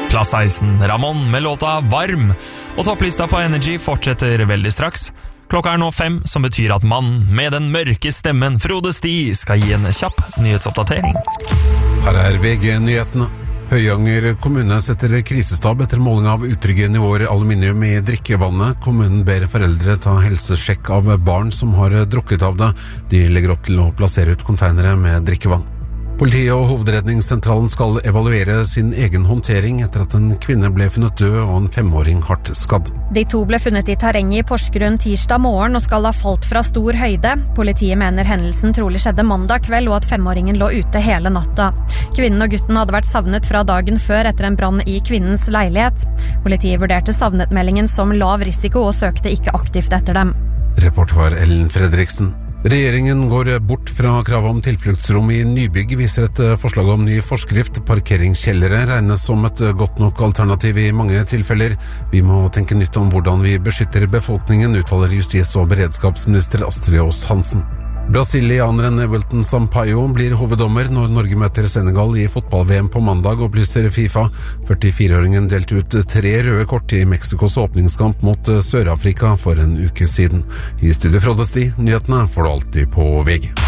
Plass 16, Ramón med låta Varm. Og topplista på Energy fortsetter veldig straks. Klokka nå 5, som betyr at mannen med den mørke stemmen, Frode Sti, skal gi en kjapp nyhetsoppdatering. Her VG-nyhetene. Høyanger kommune setter krisestab etter måling av utrygge nivåer aluminium i drikkevannet. Kommunen ber foreldre ta helsesjekk av barn som har drukket av det. De legger opp til å plassere ut konteinere med drikkevann. Politiet og Hovedredningssentralen skal evaluere sin egen håndtering etter at en kvinne ble funnet død og en 5-åring hardt skadd. De 2 ble funnet i terrenget i Porsgrunn tirsdag morgen og skal ha falt fra stor høyde. Politiet mener hendelsen trolig skjedde mandag kveld og at 5-åringen lå ute hele natta. Kvinnen og gutten hadde vært savnet fra dagen før etter en brann i kvinnens leilighet. Politiet vurderte savnetmeldingen som lav risiko og søkte ikke aktivt etter dem. Reporter var Ellen Fredriksen. Regjeringen går bort fra kravet om tilfluktsrom i nybygg, viser et forslag om ny forskrift. Parkeringskjellere regnes som et godt nok alternativ i mange tilfeller. Vi må tenke nytt om hvordan vi beskytter befolkningen, uttaler justis- og beredskapsminister Astrid Aas Hansen. Brasilianeren Wilton Sampaio blir hoveddommer når Norge møter Senegal i fotball-VM på mandag, opplyser FIFA. 44-åringen delte ut 3 røde kort i Mexikos åpningskamp mot Sør-Afrika for en uke siden. I studio Frode Sti, nyhetene får du alltid på VG.